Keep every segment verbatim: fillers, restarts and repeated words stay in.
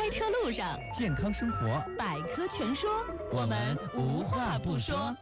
开车路上， 健康生活百科全说，我们无话不说。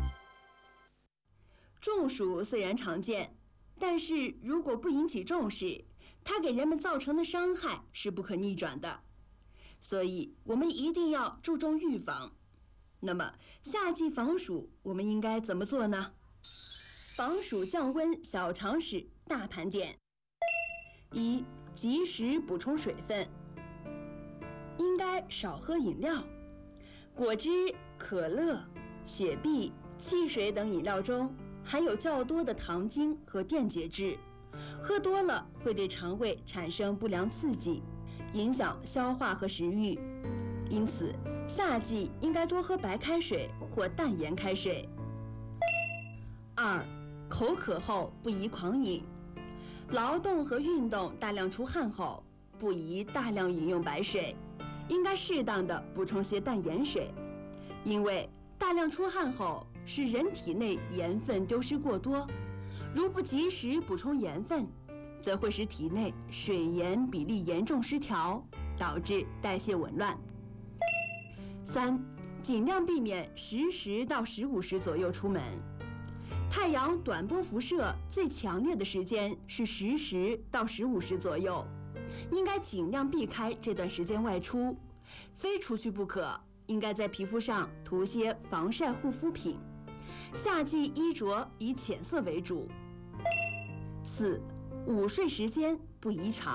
中暑虽然常见，但是如果不引起重视，它给人们造成的伤害是不可逆转的。所以我们一定要注重预防。那么夏季防暑我们应该怎么做呢？防暑降温小常识大盘点：一、及时补充水分，应该少喝饮料。果汁、可乐、雪碧、汽水等饮料中含有较多的糖精和电解质，喝多了会对肠胃产生不良刺激，影响消化和食欲。因此，夏季应该多喝白开水或淡盐开水。二、口渴后不宜狂饮，劳动和运动大量出汗后，不宜大量饮用白水，应该适当的补充些淡盐水，因为大量出汗后使人体内盐分丢失过多，如不及时补充盐分，则会使体内水盐比例严重失调，导致代谢紊乱。三、尽量避免十时到十五时左右出门。太阳短波辐射最强烈的时间是十时到十五时左右，应该尽量避开这段时间外出，非出去不可。应该在皮肤上涂些防晒护肤品。夏季衣着以浅色为主。四、午睡时间不宜长。